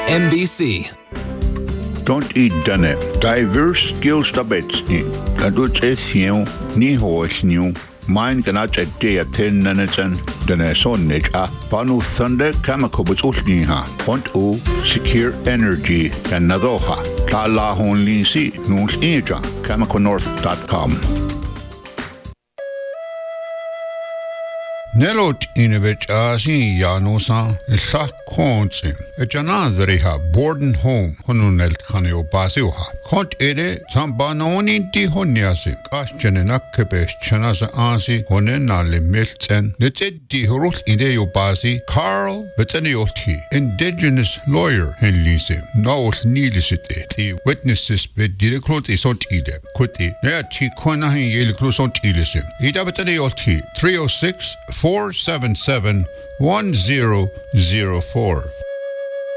NBC. Don't eat done it. Diverse skills tabets in. Kadut esieu ni hoesniu. Mine cannot a day at 10 nanatan than a sonnage a panu thunder kamakobut ulniha. Font o secure energy and nadoha. Kala honli si nuns eja kamakonorth.com. Nelot inevich asi yanosa sa konse. E janazriha borden home honunelt kaneo basiuha. Kont ede sambanoni di honyasi. Kashjene nakkebes chanasa asi honenale milten. Neted di horus ideo basi Carl Betanioti, indigenous lawyer in Lise. Naos nilisite. The witnesses bed dileclot isont ide. Kuti. Neati konahin yeliclosont ilise. Ida Betanioti 306 477-1004.